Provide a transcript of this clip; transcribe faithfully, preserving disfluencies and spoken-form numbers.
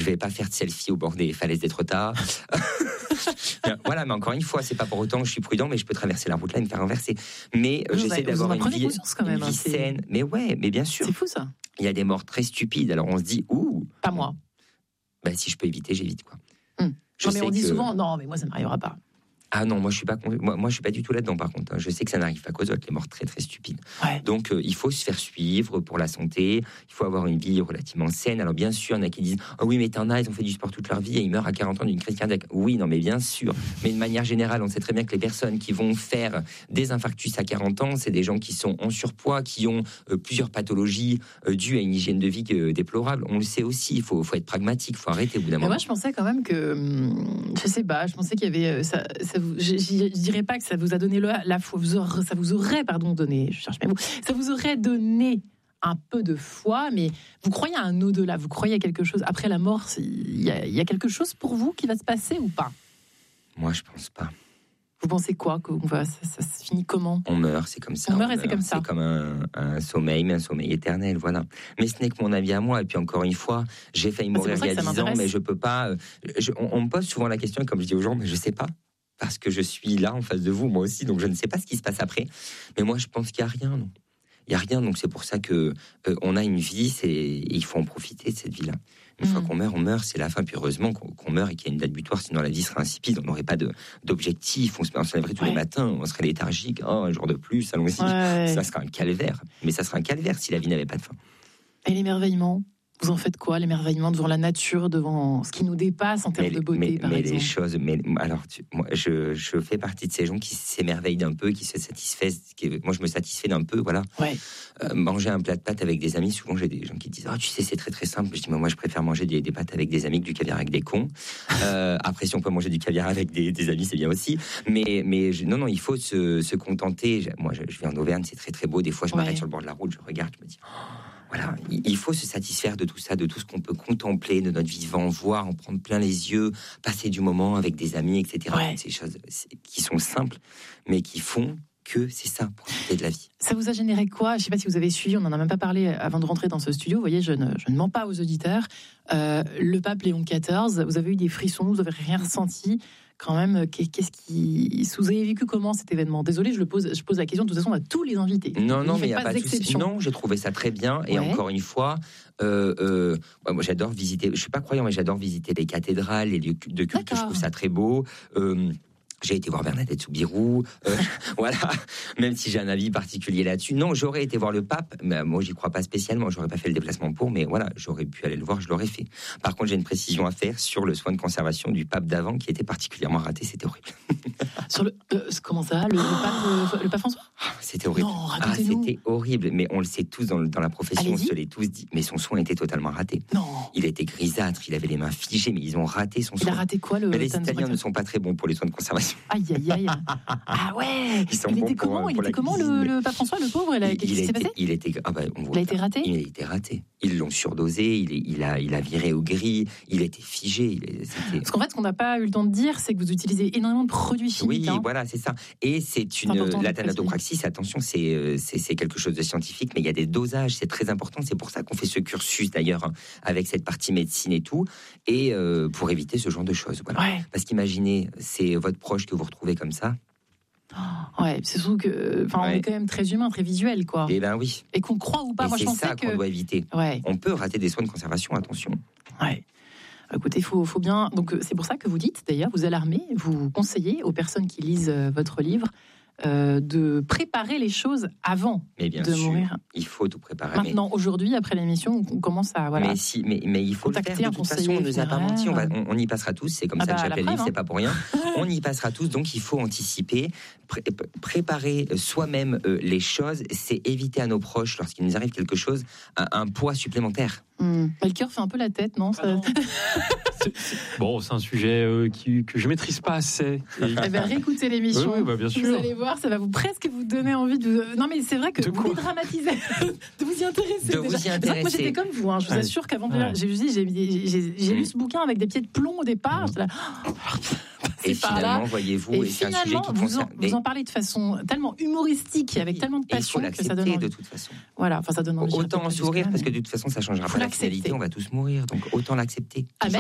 vais pas faire de selfie au bord des falaises d'Étretat. Voilà, mais encore une fois, c'est pas pour autant que je suis prudent, mais je peux traverser la route là et me faire renverser. Mais euh, j'essaie d'avoir une vie, quand même, une vie hein, saine. Mais ouais, mais bien sûr. C'est fou ça. Il y a des morts très stupides, alors on se dit, ouh. Pas moi. Bah, si je peux éviter, j'évite, quoi. Hum. Je non, mais sais on dit que... souvent, non, mais moi ça n'arrivera pas. Ah non, moi je suis pas moi, moi je suis pas du tout là-dedans par contre. Je sais que ça n'arrive pas qu'aux autres, les morts très très stupides. Ouais. Donc euh, il faut se faire suivre pour la santé. Il faut avoir une vie relativement saine. Alors bien sûr, il y en a qui disent ah oh oui mais t'en as, ils ont fait du sport toute leur vie et ils meurent à quarante ans d'une crise cardiaque. Oui non mais bien sûr. Mais de manière générale, on sait très bien que les personnes qui vont faire des infarctus à quarante ans, c'est des gens qui sont en surpoids, qui ont euh, plusieurs pathologies euh, dues à une hygiène de vie euh, déplorable. On le sait aussi. Il faut, faut être pragmatique. Il faut arrêter au bout d'un moment. Moi je pensais quand même que je sais pas. Je pensais qu'il y avait ça. ça vous, je, je, Je dirais pas que ça vous a donné le, la foi, ça vous aurait pardon donné, je cherche mes mots, ça vous aurait donné un peu de foi, mais vous croyez à un au-delà, vous croyez à quelque chose après la mort, il y, y a quelque chose pour vous qui va se passer ou pas? Moi, je pense pas. Vous pensez quoi qu'on va, ça, ça se finit comment? On meurt, c'est comme ça. On meurt et c'est comme ça. C'est comme un, un sommeil, mais un sommeil éternel, voilà. Mais ce n'est que mon avis à moi. Et puis encore une fois, j'ai failli mourir il y a dix ans, mais je peux pas. Je, on, on me pose souvent la question, comme je dis aux gens, mais je sais pas. Parce que je suis là en face de vous, moi aussi, donc je ne sais pas ce qui se passe après. Mais moi, je pense qu'il n'y a rien, non. Il n'y a rien, donc c'est pour ça que euh, on a une vie, c'est, et il faut en profiter de cette vie-là. Une mmh. fois qu'on meurt, on meurt, c'est la fin. Puis heureusement qu'on, qu'on meurt et qu'il y a une date butoir, sinon la vie serait insipide, on n'aurait pas de, d'objectif, on se, on se lèverait tous ouais. les matins, on serait léthargique, oh, un jour de plus, allons-y. Ouais. Ça serait un calvaire. Mais ça serait un calvaire si la vie n'avait pas de fin. Et l'émerveillement ? Vous en faites quoi, l'émerveillement devant la nature, devant ce qui nous dépasse en termes mais, de beauté, mais, par mais exemple. les choses, mais alors, tu, moi, je, je fais partie de ces gens qui s'émerveillent d'un peu, qui se satisfaisent. Qui, moi, je me satisfais d'un peu, voilà. Ouais. Euh, manger un plat de pâtes avec des amis, souvent j'ai des gens qui disent, ah, oh, tu sais, c'est très très simple. Je dis, moi, je préfère manger des, des pâtes avec des amis que du caviar avec des cons. Euh, après, si on peut manger du caviar avec des, des amis, c'est bien aussi. Mais, mais je, non, non, il faut se, se contenter. Moi, je, je viens en Auvergne, c'est très très beau. Des fois, je ouais. m'arrête sur le bord de la route, je regarde, je me dis. Oh, voilà, il faut se satisfaire de tout ça, de tout ce qu'on peut contempler, de notre vivant, voir, en prendre plein les yeux, passer du moment avec des amis, et cetera. Ouais. Ces choses qui sont simples, mais qui font que c'est ça, profiter de la vie. Ça vous a généré quoi? Je ne sais pas si vous avez suivi, on n'en a même pas parlé avant de rentrer dans ce studio. Vous voyez, je ne, je ne mens pas aux auditeurs. Euh, le pape Léon quatorze, vous avez eu des frissons, vous n'avez rien ressenti. Quand même, qu'est-ce qui... Vous avez vécu comment cet événement? Désolé, je le pose, je pose la question de toute façon à tous les invités. Non, non, mais il n'y a pas d'exception. Non, j'ai trouvé ça très bien. Et ouais. encore une fois, euh, euh, moi j'adore visiter, je ne suis pas croyant, mais j'adore visiter les cathédrales, les lieux de culte, D'accord. je trouve ça très beau. Euh, J'ai été voir Bernadette Soubirous, euh, voilà, même si j'ai un avis particulier là-dessus. Non, j'aurais été voir le pape, mais moi j'y crois pas spécialement, j'aurais pas fait le déplacement pour, mais voilà, j'aurais pu aller le voir, je l'aurais fait. Par contre, j'ai une précision à faire sur le soin de conservation du pape d'avant qui était particulièrement raté, c'était horrible. Sur le, euh, comment ça, le, le, pape, le pape François? C'était horrible. Non, ah, c'était horrible, mais on le sait tous dans, dans la profession, Allez-y. on se l'est tous dit, mais son soin était totalement raté. Non. Il était grisâtre, il avait les mains figées, mais ils ont raté son il soin. Il a raté quoi, le mais les Italiens ne sont pas très bons pour les soins de conservation. Aïe, aïe, aïe. Ah ouais. Ils sont il bons était pour, comment, pour il était comment le, le pape François, le pauvre? Il a, qu'est-ce qui s'est passé? Il était, ah bah, on voit il a été raté. Il a été raté. Ils l'ont surdosé. Il, est, il a, il a viré au gris. Il était figé. Il est, c'était... Parce qu'en fait, ce qu'on n'a pas eu le temps de dire, c'est que vous utilisez énormément de produits chimiques. Oui, hein. voilà, c'est ça. Et c'est une la thanatopraxis. Attention, c'est, c'est c'est quelque chose de scientifique, mais il y a des dosages. C'est très important. C'est pour ça qu'on fait ce cursus d'ailleurs hein, avec cette partie médecine et tout, et euh, pour éviter ce genre de choses. Voilà. Ouais. Parce qu'imaginez, c'est votre proche que vous retrouvez comme ça. Oh, ouais, c'est surtout que, enfin, ouais. on est quand même très humain, très visuel, quoi. Eh ben oui. Et qu'on croit ou pas. Et Moi, c'est je pensais ça que... qu'on doit éviter. Ouais. On peut rater des soins de conservation, attention. Ouais. Écoutez, il faut, faut bien. Donc, c'est pour ça que vous dites, d'ailleurs, vous alarmez, vous conseillez aux personnes qui lisent votre livre euh, de préparer les choses avant mais bien de sûr, mourir. Il faut tout préparer. Maintenant, mais... aujourd'hui, après l'émission, on commence à voilà. Mais si, mais, mais il faut contacter le faire. De toute façon, on ne nous a pas menti. On, va, on, on y passera tous. C'est comme ah ça bah, que j'appelle le livre. hein. C'est pas pour rien. On y passera tous. Donc, il faut anticiper, pré- préparer soi-même euh, les choses. C'est éviter à nos proches, lorsqu'il nous arrive quelque chose, un, un poids supplémentaire. Mmh. Le cœur fait un peu la tête, non, ça... ah non. c'est, c'est... Bon, c'est un sujet euh, qui, que je maîtrise pas assez. Et... Eh ben, réécoutez l'émission. Oui, oui, bah, bien sûr. Vous allez voir, ça va vous presque vous donner envie de. Non, mais c'est vrai que de vous dédramatisez, de vous y intéresser. De vous y intéresser. Moi, j'étais comme vous. Hein. Je vous ouais. assure qu'avant, ouais. j'ai, j'ai, j'ai, j'ai, j'ai lu ce bouquin avec des pieds de plomb au départ. Mmh. Là... Et finalement, voyez-vous, et, et c'est un sujet qui vous concerne. En, vous en parlez de façon tellement humoristique, avec tellement de passion que ça donne envie. De toute façon. Voilà, enfin ça donne envie. Autant en sourire parce que de toute façon, ça changera pas la finalité. On va tous mourir, donc autant l'accepter. Ah,